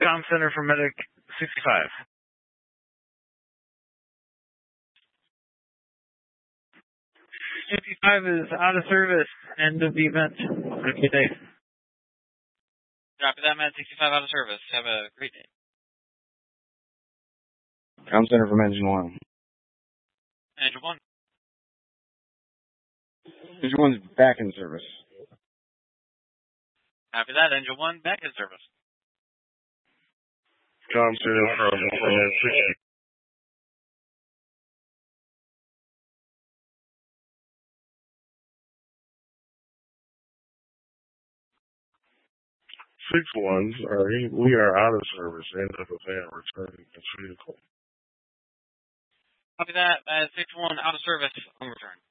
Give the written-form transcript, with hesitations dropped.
Comm Center for Medic 65. is out of service. End of the event. Have a good day. Copy that, Med 65 out of service. Have a great day. Comm Center from Engine 1. Engine 1. Engine 1's back in service. Copy that, Engine 1 back in service. Comm Center from Med 60. 6-1, we are out of service. End of event. Returning to vehicle. Copy that, 6-1 out of service on return.